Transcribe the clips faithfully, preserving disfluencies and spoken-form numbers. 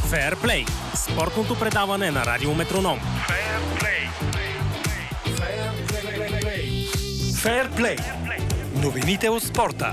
Феърплей – спортното предаване на Радио Метроном. Феърплей. Феърплей. Новините от спорта.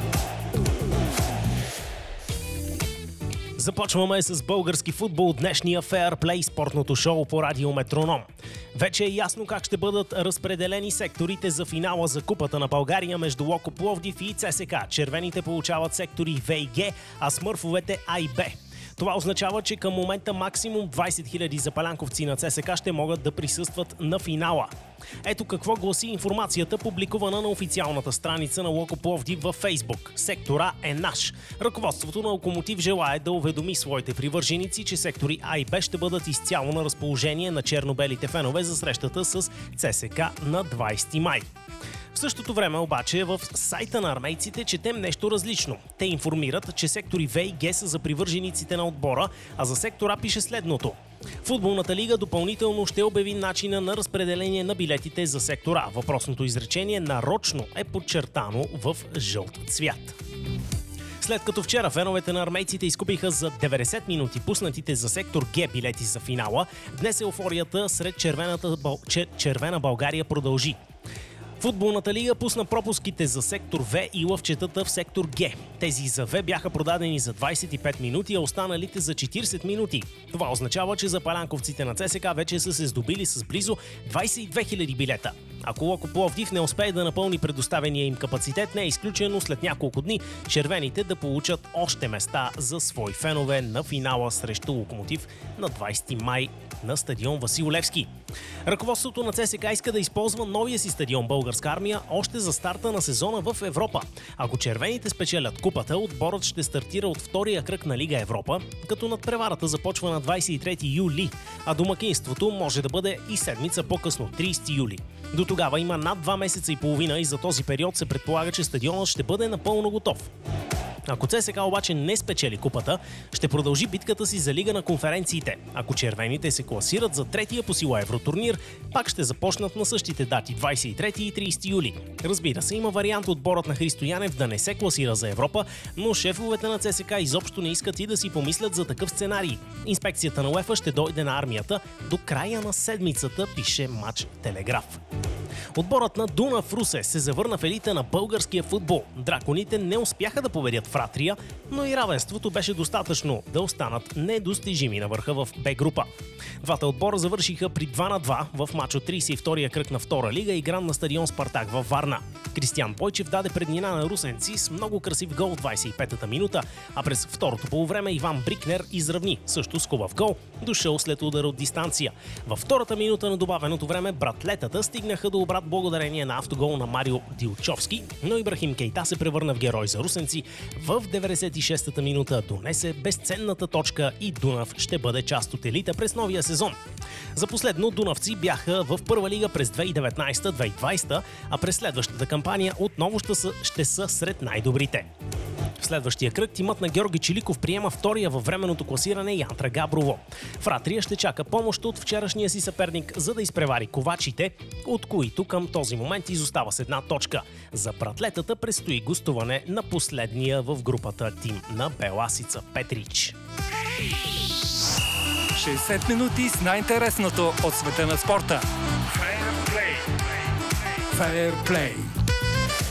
Започваме с български футбол, днешния Феърплей, спортното шоу по Радио Метроном. Вече е ясно как ще бъдат разпределени секторите за финала за Купата на България между Локо Пловдив и ЦСКА. Червените получават сектори В и Г, а смърфовете А и Б. Това означава, че към момента максимум двайсет хиляди запалянковци на ЦСКА ще могат да присъстват на финала. Ето какво гласи информацията, публикувана на официалната страница на Локо Пловдив във Фейсбук. Сектора е наш. Ръководството на Локомотив желае да уведоми своите привърженици, че сектори А и Б ще бъдат изцяло на разположение на черно-белите фенове за срещата с ЦСКА на двайсети май. В същото време обаче в сайта на армейците четем нещо различно. Те информират, че сектори В и Г са за привържениците на отбора, а за сектора пише следното. Футболната лига допълнително ще обяви начина на разпределение на билетите за сектора. Въпросното изречение нарочно е подчертано в жълт цвят. След като вчера феновете на армейците изкупиха за деветдесет минути пуснатите за сектор Г билети за финала, днес еуфорията сред червената, червена България продължи. Футболната лига пусна пропуските за сектор В и лъвчетата в сектор Г. Тези за В бяха продадени за двайсет и пет минути, а останалите за четирийсет минути. Това означава, че запалянковците на ЦСКА вече са се здобили с близо двайсет и две хиляди билета. Ако Локо Пловдив не успее да напълни предоставения им капацитет, не е изключено след няколко дни червените да получат още места за свои фенове на финала срещу Локомотив на двайсети май на стадион Васил Левски. Ръководството на ЦСКА иска да използва новия си стадион Българска армия още за старта на сезона в Европа. Ако червените спечелят купата, отборът ще стартира от втория кръг на Лига Европа, като надпреварата започва на двайсет и трети юли, а домакинството може да бъде и седмица по-късно, трийсети юли. До тогава има над два месеца и половина и за този период се предполага, че стадионът ще бъде напълно готов. Ако ЦСКА обаче не спечели купата, ще продължи битката си за Лига на конференциите. Ако червените се класират за третия по сила евротурнир, пак ще започнат на същите дати двайсет и трети и трийсети юли. Разбира се, има вариант отборът на Христо Янев да не се класира за Европа, но шефовете на ЦСКА изобщо не искат и да си помислят за такъв сценарий. Инспекцията на УЕФА ще дойде на армията до края на седмицата, пише Мач Телеграф. Отборът на Дунав Русе се завърна в елита на българския футбол. Драконите не успяха да победят Фратрия, но и равенството беше достатъчно да останат недостижими на върха в Б група. Двата отбора завършиха при два на два в мач от трийсет и втория кръг на втора лига, игран на стадион Спартак във Варна. Кристиян Бойчев даде преднина на русенци с много красив гол в двайсет и петата минута, а през второто полувреме Иван Брикнер изравни, също с хубав гол, дошъл след удар от дистанция. Във втората минута на добавеното време братлетата стигнаха до обрат благодарение на автогол на Марио Дилчовски, но Ибрахим Кейта се превърна в герой за русенци. В деветдесет и шестата минута донесе безценната точка и Дунав ще бъде част от елита през новия сезон. За последно дунавци бяха в първа лига през две хиляди и деветнайсета - две хиляди и двайсета, а през следващата кампания отново ще са, ще са сред най-добрите. В следващия кръг тимът на Георги Чиликов приема втория във временното класиране Янтра Габрово. Фратрия ще чака помощ от вчерашния си съперник, за да изпревари ковачите, от които към този момент изостава с една точка. За братлетата предстои гостуване на последния в групата тим на Беласица Петрич. шейсет минути с най-интересното от света на спорта. Феърплей. Феърплей.